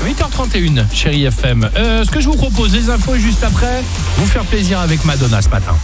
8h31, chérie FM. Ce que je vous propose, les infos juste après, vous faire plaisir avec Madonna ce matin.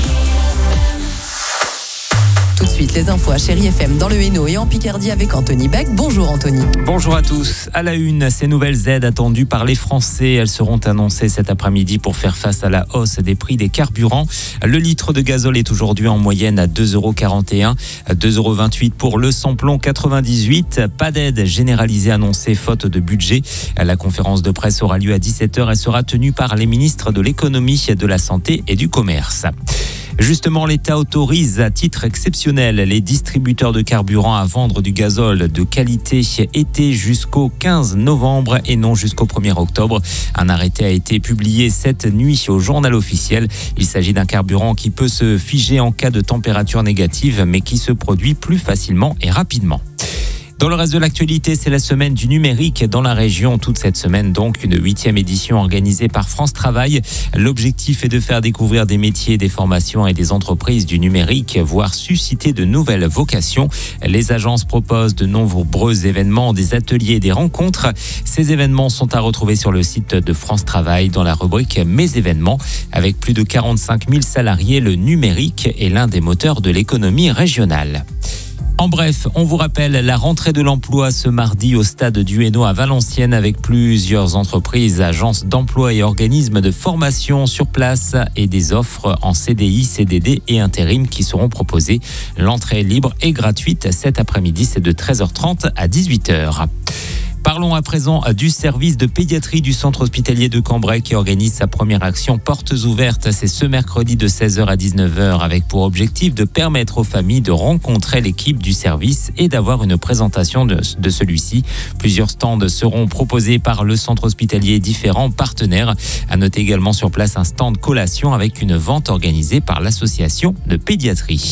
Tout de suite, les infos à Chérie FM dans le Hainaut et en Picardie avec Anthony Beck. Bonjour Anthony. Bonjour à tous. À la une, ces nouvelles aides attendues par les Français. Elles seront annoncées cet après-midi pour faire face à la hausse des prix des carburants. Le litre de gazole est aujourd'hui en moyenne à 2,41 €, 2,28 € pour le samplon 98. Pas d'aide généralisée annoncée faute de budget. La conférence de presse aura lieu à 17h et sera tenue par les ministres de l'économie, de la santé et du commerce. Justement, l'État autorise à titre exceptionnel les distributeurs de carburant à vendre du gazole de qualité été jusqu'au 15 novembre et non jusqu'au 1er octobre. Un arrêté a été publié cette nuit au journal officiel. Il s'agit d'un carburant qui peut se figer en cas de température négative, mais qui se produit plus facilement et rapidement. Dans le reste de l'actualité, c'est la semaine du numérique dans la région. Toute cette semaine, donc, une 8e édition organisée par France Travail. L'objectif est de faire découvrir des métiers, des formations et des entreprises du numérique, voire susciter de nouvelles vocations. Les agences proposent de nombreux événements, des ateliers et des rencontres. Ces événements sont à retrouver sur le site de France Travail dans la rubrique Mes événements. Avec plus de 45 000 salariés, le numérique est l'un des moteurs de l'économie régionale. En bref, on vous rappelle la rentrée de l'emploi ce mardi au stade du Hainaut à Valenciennes avec plusieurs entreprises, agences d'emploi et organismes de formation sur place et des offres en CDI, CDD et intérim qui seront proposées. L'entrée est libre et gratuite cet après-midi, c'est de 13h30 à 18h. Parlons à présent du service de pédiatrie du centre hospitalier de Cambrai qui organise sa première action Portes ouvertes. C'est ce mercredi de 16h à 19h avec pour objectif de permettre aux familles de rencontrer l'équipe du service et d'avoir une présentation de celui-ci. Plusieurs stands seront proposés par le centre hospitalier et différents partenaires. À noter également sur place un stand collation avec une vente organisée par l'association de pédiatrie.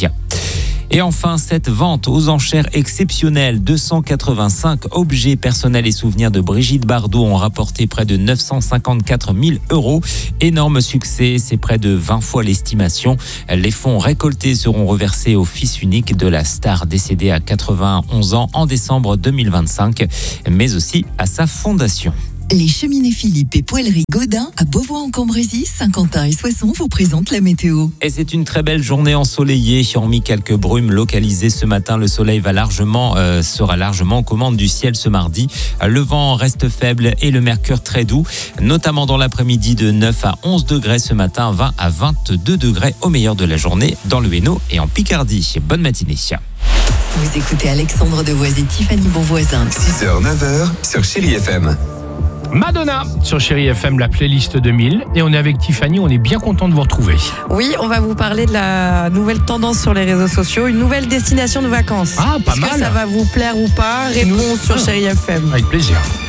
Et enfin, cette vente aux enchères exceptionnelles, 285 objets personnels et souvenirs de Brigitte Bardot ont rapporté près de 954 000 €. Énorme succès, c'est près de 20 fois l'estimation. Les fonds récoltés seront reversés au fils unique de la star décédée à 91 ans en décembre 2025, mais aussi à sa fondation. Les cheminées Philippe et poêleries Godin à Beauvois-en-Cambrésis, Saint-Quentin et Soissons vous présentent la météo. Et c'est une très belle journée ensoleillée, hormis quelques brumes localisées ce matin. Le soleil sera largement aux commandes du ciel ce mardi. Le vent reste faible et le mercure très doux, notamment dans l'après-midi de 9 à 11 degrés ce matin, 20 à 22 degrés au meilleur de la journée dans le Hainaut et en Picardie. Bonne matinée. Vous écoutez Alexandre Devoise et Tiffany Bonvoisin. 6h, 9h sur Chérie FM. Madonna sur Chérie FM, la playlist 2000. Et on est avec Tiffany, on est bien content de vous retrouver. Oui, on va vous parler de la nouvelle tendance sur les réseaux sociaux, une nouvelle destination de vacances. Ah, pas mal. Est-ce que ça va vous plaire ou pas? Réponse sur Chérie FM. Avec plaisir.